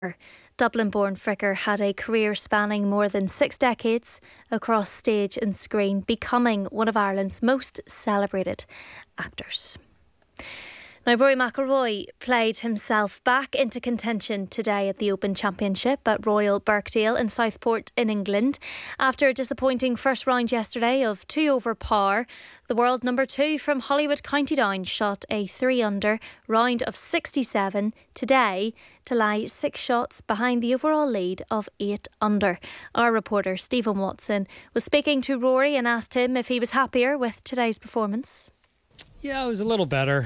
Dublin-born Fricker had a career spanning more than 6 decades across stage and screen, becoming one of Ireland's most celebrated actors. Now, Rory McIlroy played himself back into contention today at the Open Championship at Royal Birkdale in Southport in England. After a disappointing first round yesterday of 2 over par, the world number 2 from Hollywood County Down shot a 3-under round of 67 today to lie 6 shots behind the overall lead of 8 under. Our reporter Stephen Watson was speaking to Rory and asked him if he was happier with today's performance. Yeah, it was a little better.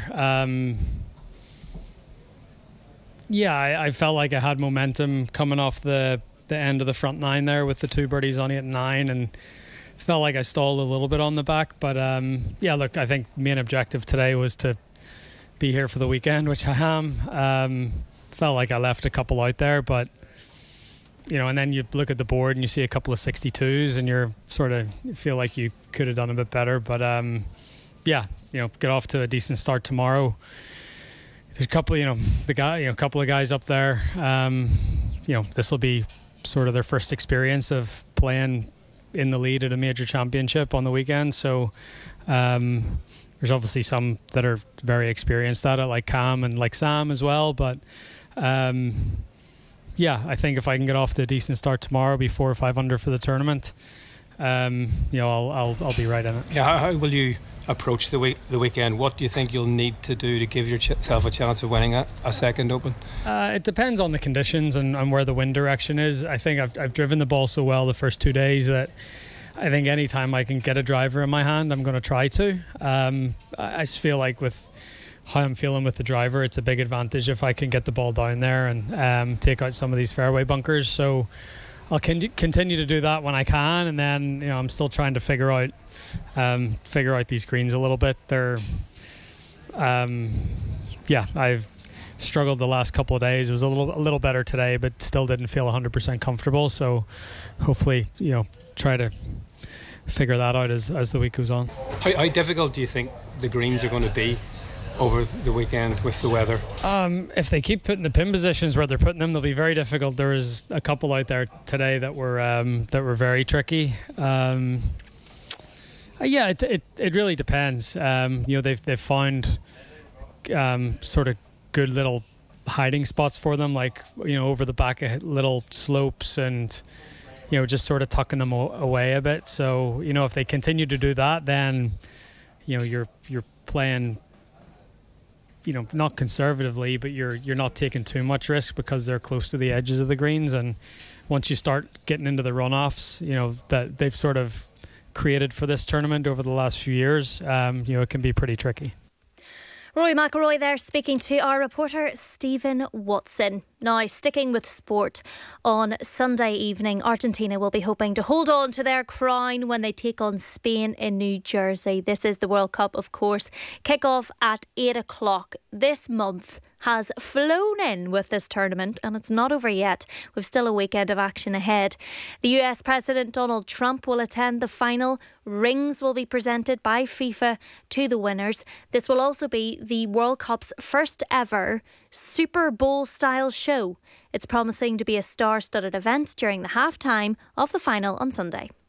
I felt like I had momentum coming off the end of the front 9 there with the 2 birdies on 8 and 9, and felt like I stalled a little bit on the back. But I think the main objective today was to be here for the weekend, which I am. Felt like I left a couple out there, but and then you look at the board and you see a couple of 62s, and you feel like you could have done a bit better. But get off to a decent start tomorrow. There's a couple, couple of guys up there. This will be sort of their first experience of playing in the lead at a major championship on the weekend. So there's obviously some that are very experienced at it, like Cam and like Sam as well. But I think if I can get off to a decent start tomorrow, be 4 or 5 under for the tournament, I'll be right in it. Yeah, how will you approach the weekend? What do you think you'll need to do to give yourself a chance of winning a second Open? It depends on the conditions and where the wind direction is. I think I've driven the ball so well the first 2 days that I think anytime I can get a driver in my hand, I'm going to try to. I just feel like with how I'm feeling with the driver, it's a big advantage if I can get the ball down there and take out some of these fairway bunkers. So I'll continue to do that when I can, and then I'm still trying to figure out these greens a little bit. They're I've struggled the last couple of days. It was a little better today, but still didn't feel 100% comfortable. So hopefully try to figure that out as the week goes on. How difficult do you think the greens are going to be over the weekend with the weather? If they keep putting the pin positions where they're putting them, they'll be very difficult. There was a couple out there today that were very tricky. It really depends. They've found sort of good little hiding spots for them, like over the back of little slopes, and just sort of tucking them away a bit. So if they continue to do that, then you're playing not conservatively, but you're not taking too much risk because they're close to the edges of the greens. And once you start getting into the runoffs, that they've sort of created for this tournament over the last few years, it can be pretty tricky. Rory McIlroy there speaking to our reporter Stephen Watson. Now, sticking with sport, on Sunday evening, Argentina will be hoping to hold on to their crown when they take on Spain in New Jersey. This is the World Cup, of course. Kick-off at 8 o'clock. This month has flown in with this tournament, and it's not over yet. We've still a weekend of action ahead. The US President Donald Trump will attend the final. Rings will be presented by FIFA to the winners. This will also be the World Cup's first ever Super Bowl style show. It's promising to be a star-studded event during the halftime of the final on Sunday.